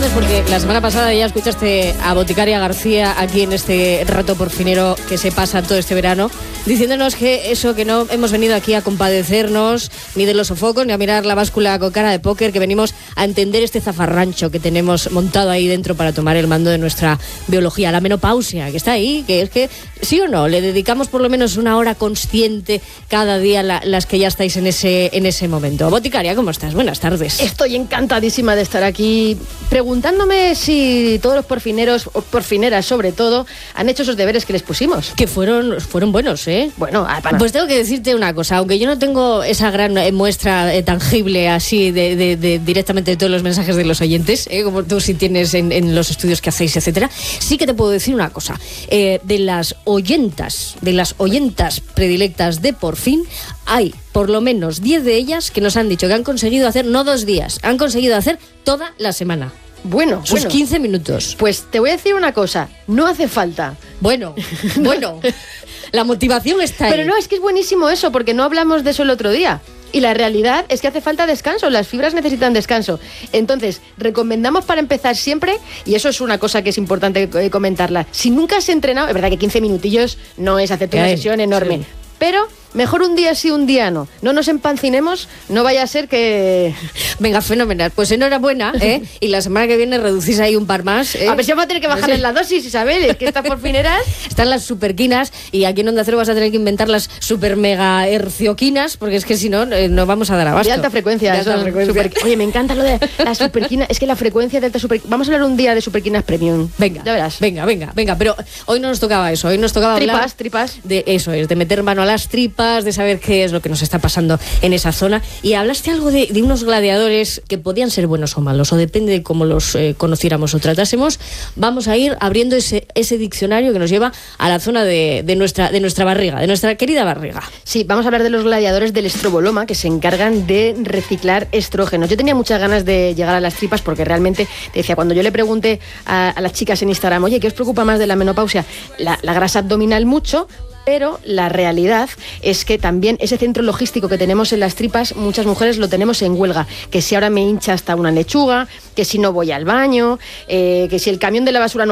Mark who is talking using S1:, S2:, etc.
S1: tardes porque la semana pasada ya escuchaste a Boticaria García aquí en este rato porfinero que se pasa todo este verano, diciéndonos que no hemos venido aquí a compadecernos ni de los sofocos ni a mirar la báscula con cara de póker, que venimos a entender este zafarrancho que tenemos montado ahí dentro para tomar el mando de nuestra biología, la menopausia, que está ahí, que es que sí o no, le dedicamos por lo menos una hora consciente cada día las que ya estáis en ese momento. Boticaria, ¿cómo estás? Buenas tardes.
S2: Estoy encantadísima de estar aquí, preguntándome si todos los porfineros, o porfineras sobre todo, han hecho esos deberes que les pusimos.
S1: Que fueron buenos, ¿eh?
S2: Bueno,
S1: pues tengo que decirte una cosa, aunque yo no tengo esa gran muestra tangible así de directamente de todos los mensajes de los oyentes, como tú sí tienes en los estudios que hacéis, etcétera, sí que te puedo decir una cosa, de las oyentas predilectas de Por Fin, hay por lo menos 10 de ellas que nos han dicho que han conseguido hacer no 2 días, han conseguido hacer toda la semana. Sus 15 minutos.
S2: Pues te voy a decir una cosa, no hace falta.
S1: Bueno, la motivación está ahí.
S2: Pero no, es que es buenísimo eso, porque no hablamos de eso el otro día. Y la realidad es que hace falta descanso, las fibras necesitan descanso. Entonces, recomendamos para empezar siempre, y eso es una cosa que es importante comentarla, si nunca has entrenado, es verdad que 15 minutillos no es hacerte una sesión enorme, sí. Pero mejor un día sí, un día no. No nos empancinemos, no vaya a ser que...
S1: Venga, fenomenal. Pues enhorabuena, ¿eh? Y la semana que viene reducís ahí un par más, ¿eh?
S2: A ver si vamos a tener que bajarles la dosis, Isabel, es que estas porfineras...
S1: Están las superquinas y aquí en Onda Cero vas a tener que inventar las super mega hercioquinas, porque es que si no, no vamos a dar abasto.
S2: De alta frecuencia. Oye, me encanta lo de la superquina. Es que la frecuencia de alta superquina... Vamos a hablar un día de superquinas premium.
S1: Venga, ya verás. Venga. Pero hoy no nos tocaba eso. Hoy nos tocaba hablar...
S2: Tripas.
S1: De eso, de meter mano a las tripas, de saber qué es lo que nos está pasando en esa zona. Y hablaste algo de unos gladiadores que podían ser buenos o malos, o depende de cómo los conociéramos o tratásemos. Vamos a ir abriendo ese diccionario que nos lleva a la zona de nuestra barriga, de nuestra querida barriga.
S2: Sí, vamos a hablar de los gladiadores del estroboloma, que se encargan de reciclar estrógenos. Yo tenía muchas ganas de llegar a las tripas porque realmente, te decía, cuando yo le pregunté a las chicas en Instagram, oye, ¿qué os preocupa más de la menopausia? La grasa abdominal mucho, pero la realidad es que también ese centro logístico que tenemos en las tripas, muchas mujeres lo tenemos en huelga, que si ahora me hincha hasta una lechuga, que si no voy al baño, que si el camión de la basura no